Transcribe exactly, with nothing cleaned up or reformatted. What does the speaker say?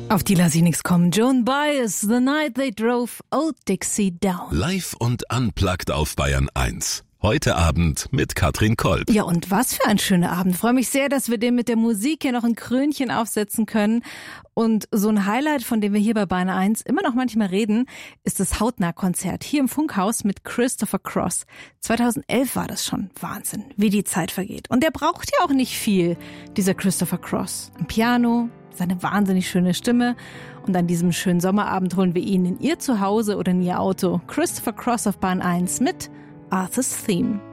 Auf die lass ich nix kommen. Joan Baez, The Night They Drove Old Dixie Down. Live und unplugged auf Bayern eins. Heute Abend mit Katrin Kolb. Ja, und was für ein schöner Abend. Ich freue mich sehr, dass wir dem mit der Musik hier noch ein Krönchen aufsetzen können. Und so ein Highlight, von dem wir hier bei Bayern eins immer noch manchmal reden, ist das Hautnah-Konzert hier im Funkhaus mit Christopher Cross. zweitausendelf war das schon. Wahnsinn, wie die Zeit vergeht. Und der braucht ja auch nicht viel, dieser Christopher Cross. Ein Piano, seine wahnsinnig schöne Stimme. Und an diesem schönen Sommerabend holen wir ihn in ihr Zuhause oder in ihr Auto. Christopher Cross auf Bayern eins mit Arthur's Theme.